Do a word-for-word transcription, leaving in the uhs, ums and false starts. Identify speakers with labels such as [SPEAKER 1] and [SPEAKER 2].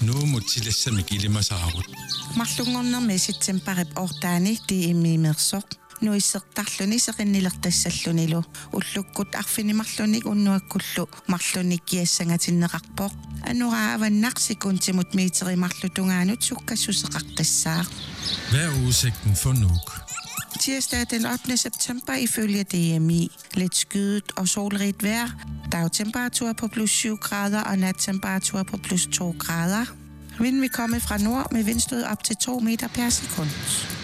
[SPEAKER 1] nuumutsilissami kilimasaarut
[SPEAKER 2] марлунгорнэрми ситсемпарип ортаани тииммиимерсоқ нуиссертарлүни сеқиннилертассаллунилу уллуккут арфинимарлуник уннуаккуллу марлуник киассангатиннеқарпоқ анурааваннарсикунтимут миитеримарлутунгаанут суккассусеқартассаа.
[SPEAKER 1] Hvad er udsigten for Nuuk?
[SPEAKER 2] Tirsdag den ottende september ifølge D M I. Lidt skyet og solrigt vejr. Dagtemperatur på plus syv grader og nattemperatur på plus to grader. Vinden vil komme fra nord med vindstød op til to meter per sekund.